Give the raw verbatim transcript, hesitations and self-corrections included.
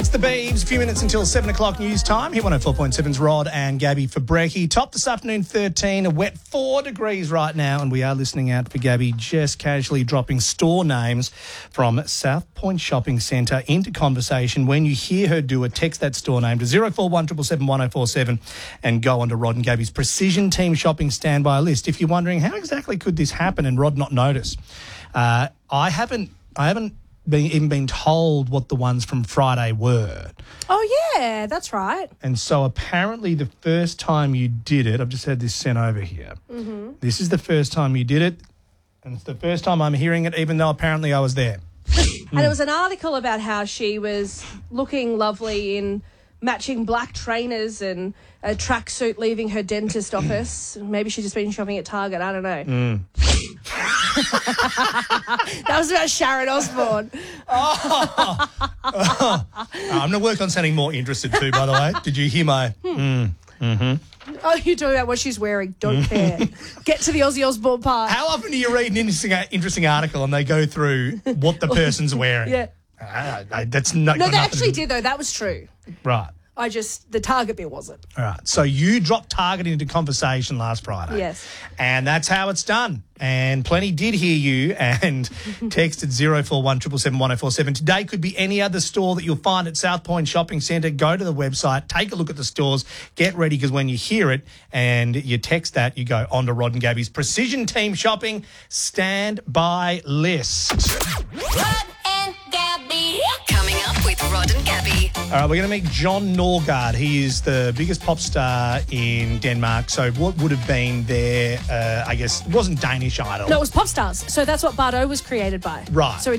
It's the Beebs. A few minutes until seven o'clock news time. Here one oh four point seven's Rod and Gabby for brekkie. Top this afternoon, thirteen. A wet four degrees right now. And we are listening out for Gabby just casually dropping store names from South Point Shopping Centre into conversation. When you hear her do it, text that store name to zero four one seven seven one oh four seven and go on to Rod and Gabby's Precision Team Shopping Standby list. If you're wondering how exactly could this happen and Rod not notice, uh, I haven't, I haven't, Been, even been told what the ones from Friday were. Oh, yeah, that's right. And so apparently the first time you did it, I've just had this sent over here. Mm-hmm. This is the first time you did it, and it's the first time I'm hearing it, even though apparently I was there. And it was an article about how she was looking lovely in matching black trainers and a tracksuit leaving her dentist office. Maybe she's just been shopping at Target. I don't know. Mm. That was about Sharon Osbourne. Oh. Oh. I'm going to work on sounding more interested too, by the way. Did you hear my... Mm. Mm-hmm. Oh, you're talking about what she's wearing. Don't care. Get to the Ozzy Osbourne part. How often do you read an interesting, interesting article and they go through what the person's wearing? Yeah. Uh, that's not. No, they actually did, though. That was true. Right. I just, the Target bit wasn't. All right. So you dropped Target into conversation last Friday. Yes. And that's how it's done. And plenty did hear you and texted zero four one seven seven one oh four seven. Today could be any other store that you'll find at South Point Shopping Centre. Go to the website, take a look at the stores, get ready, because when you hear it and you text that, you go on to Rod and Gabby's Precision Team Shopping Standby List. Rod and Gabby. Coming up with Rod and Gabby. All right, we're going to meet John Norgard. He is the biggest pop star in Denmark. So what would have been their, uh, I guess, it wasn't Danish Idol. No, it was Popstars. So that's what Bardot was created by. Right. So